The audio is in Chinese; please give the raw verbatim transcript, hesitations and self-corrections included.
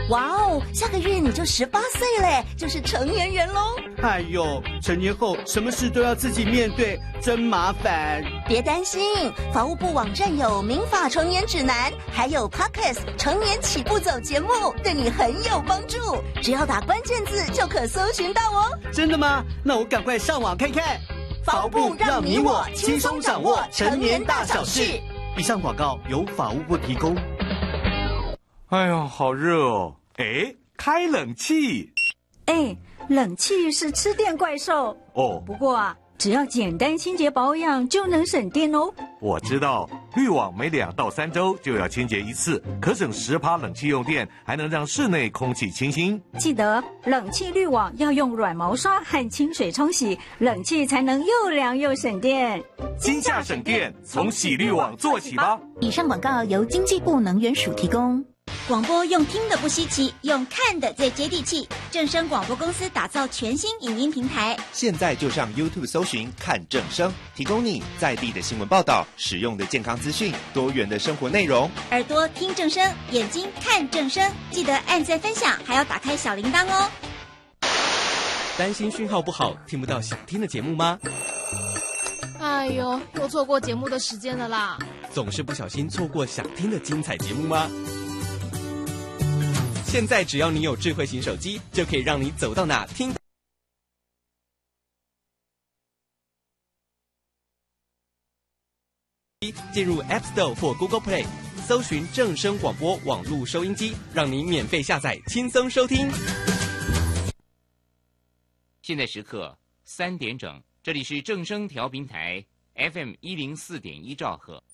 哇哦，下个月你就十八岁嘞，就是成年人喽。 哎呦，成年后什么事都要自己面对，真麻烦。 别担心，法务部网站有民法成年指南，还有 Podcast 成年起步走节目，对你很有帮助。只要打关键字就可搜寻到哦。 真的吗？那我赶快上网看看。 法务部让你我轻松掌握成年大小事。 以上广告由法务部提供。 哎呀，好热哦！哎，开冷气。 哎，冷气是吃电怪兽哦。 不过啊，只要简单清洁保养就能省电哦。 我知道，滤网每两到三周就要清洁一次，可省十趴冷气用电，还能让室内空气清新。 记得冷气滤网要用软毛刷和清水冲洗，冷气才能又凉又省电。 今夏省电，从洗滤网做起吧。 以上广告由经济部能源署提供。 广播用听的不稀奇，用看的最接地气。正声广播公司打造全新影音平台， 现在就上 YouTube 搜寻看正声，提供你在地的新闻报道、实用的健康资讯、多元的生活内容。 耳朵听正声，眼睛看正声，记得按赞分享，还要打开小铃铛哦。 担心讯号不好，听不到想听的节目吗？ 哎呦，又错过节目的时间了啦！ 总是不小心错过想听的精彩节目吗？现在只要你有智慧型手机，就可以让你走到哪听。进入 App Store 或 Google Play， 搜寻正声广播网络收音机，让你免费下载，轻松收听。 现在时刻三点整，这里是正声调频台 F M 一零四点一兆赫。